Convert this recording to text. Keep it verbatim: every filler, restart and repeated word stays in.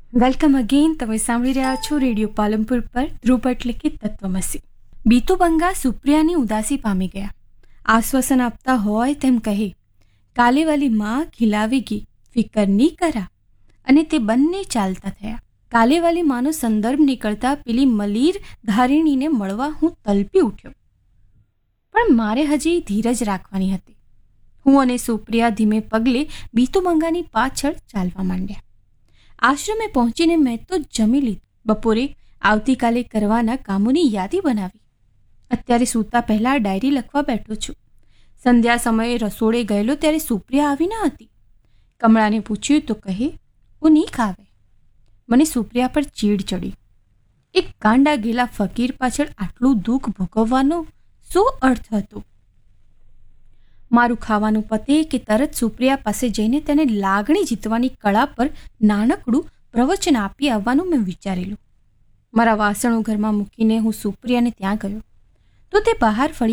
Welcome again. તમે સાંભળી રહ્યા છો રેડિયો પાલનપુર પર ધ્રુવ એટલે કે તત્વમસી. બીતુ બંગા સુપ્રિયાની ઉદાસી પામી ગયા. આશ્વાસન આપતા હોય તેમ કહે, કાલે વાલી માં ખીલાવેગી, ફિકર નહીં કરા. અને તે બંને ચાલતા થયા. કાલે વાલી માનો સંદર્ભ નીકળતા પેલી મલીર ધારિણીને મળવા હું તલપી ઉઠ્યો. પણ મારે હજી ધીરજ રાખવાની હતી. હું અને સુપ્રિયા ધીમે પગલે બીતુ બંગાની પાછળ ચાલવા માંડ્યા. આશ્રમે પહોંચીને મેં તો જમી લીધું. બપોરે આવતીકાલે કરવાના કામોની યાદી બનાવી. અત્યારે સૂતા પહેલાં ડાયરી લખવા બેઠો છું. સંધ્યા સમયે રસોડે ગયેલો ત્યારે સુપ્રિયા આવી ન હતી. કમળાને પૂછ્યું તો કહે, હું નહીં ખાવે. મને સુપ્રિયા પર ચીડ ચડી. એક ગાંડા ગેલા ફકીર પાછળ આટલું દુઃખ ભોગવવાનો શું અર્થ હતો? મારું ખાવાનું પતે કે તરત સુપ્રિયા પાસે જઈને તેને લાગણી જીતવાની કળા પર નાનકડું પ્રવચન આપી આવવાનું મેં વિચારેલું. મારા વાસણો ઘરમાં મૂકીને હું સુપ્રિયાને ત્યાં ગયો તો તે બહાર ફળી